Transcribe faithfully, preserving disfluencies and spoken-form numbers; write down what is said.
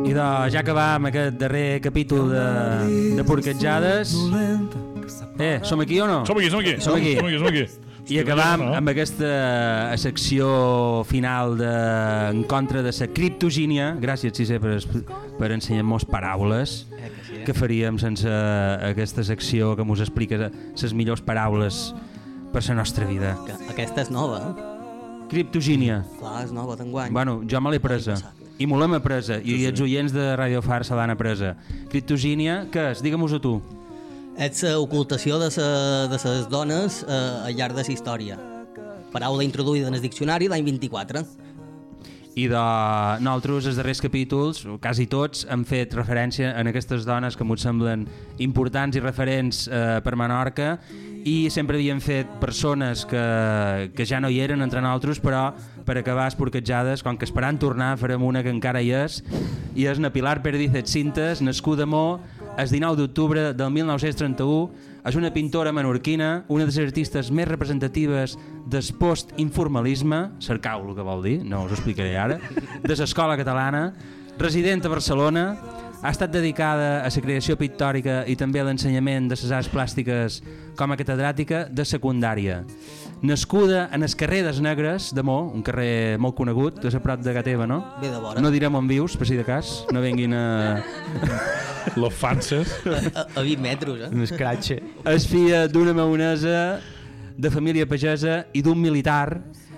I de, ja acabam aquest darrer capítol de, de Porquetjades. Eh, som aquí o no? Som aquí, som aquí. Som aquí. Som aquí, som aquí. I acabam amb aquesta secció final de, en contra de la criptogínia. Gràcies, Cissé, per, per ensenyar-nos paraules. Eh, que, sí, eh? Què faríem sense aquesta secció que mos explica les millors paraules per la nostra vida? Que aquesta és nova, eh? Criptogínia. Clar, és nova d'enguany. Bueno, jo me l'he presa. I me l'hem apresa. I els oients de Radio Far se l'han apresa. Criptogínia, què és? Digue-mos-ho tu. És l'ocultació de, sa, de les dones eh, al llarg de la història. Paraula introduïda en el diccionari l'any vint-i-quatre. I de nosaltres, els darrers capítols, quasi tots, hem fet referència a aquestes dones que ens semblen importants i referents eh, per Menorca, i sempre havíem fet persones que, que ja no hi eren entre nosaltres, però per acabar esporquetjades, com que esperant tornar farem una que encara hi és, i és na Pilar Perdízet Cintas, nascuda a Mo el dinou d'octubre del mil nou-cents trenta-u. És una pintora menorquina, una de les artistes més representatives del post-informalisme, cercau el que vol dir, no us ho explicaré ara, de l'escola catalana, resident a Barcelona. Ha estat dedicada a la creació pictòrica i també a l'ensenyament de les arts plàstiques com a catedràtica de secundària. Nascuda en el carrer dels Negres de Mo, un carrer molt conegut, que és a prop de Gateva, no? Bé de vora. No direm on vius, per si de cas, no venguin a... L'ofances. A, a vint metres, eh? Un escratxe. És filla d'una maonesa, de família pagesa i d'un militar,